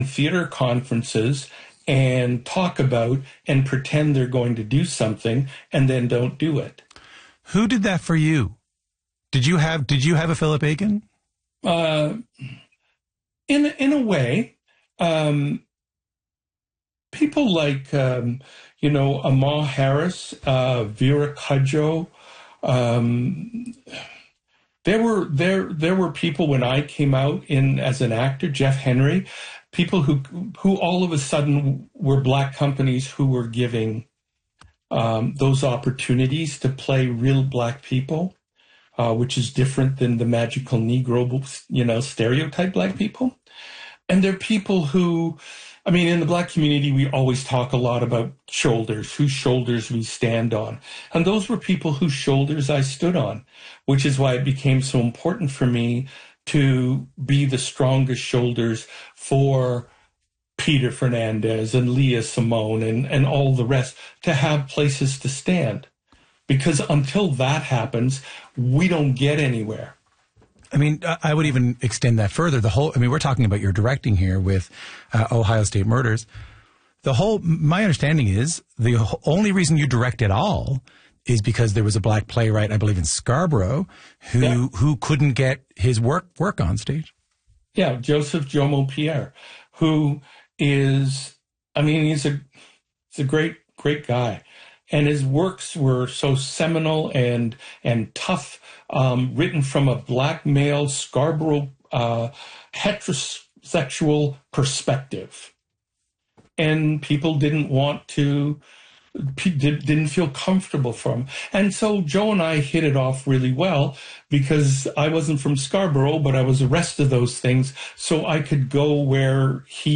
theater conferences and talk about and pretend they're going to do something and then don't do it. Who did that for you? Did you have a Philip Aiken? In a way, people like Amal Harris, Vera Cudjoe. There were people when I came out as an actor, Jeff Henry, people who all of a sudden were black companies who were giving those opportunities to play real black people, which is different than the magical Negro, stereotype black people. And they're people who, in the black community, we always talk a lot about shoulders, whose shoulders we stand on. And those were people whose shoulders I stood on, which is why it became so important for me to be the strongest shoulders for Peter Fernandez and Leah Simone and all the rest, to have places to stand. Because until that happens, we don't get anywhere. I would even extend that further. We're talking about your directing here with Ohio State Murders. My understanding is the only reason you direct at all is because there was a black playwright, I believe in Scarborough, who couldn't get his work on stage. Yeah, Joseph Jomo Pierre, who is, he's a great guy. And his works were so seminal and tough, written from a black male Scarborough heterosexual perspective. And people didn't feel comfortable for him. And so Joe and I hit it off really well because I wasn't from Scarborough, but I was the rest of those things. So I could go where he